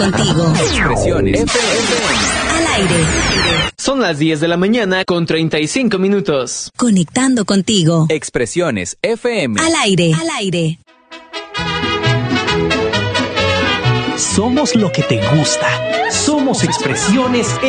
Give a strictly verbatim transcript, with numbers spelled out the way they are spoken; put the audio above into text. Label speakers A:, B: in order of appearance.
A: contigo.
B: Expresiones F M.
A: Al aire.
C: Son las diez de la mañana con treinta y cinco minutos.
A: Conectando contigo.
B: Expresiones F M.
A: Al aire. Al aire.
D: Somos lo que te gusta. Somos Expresiones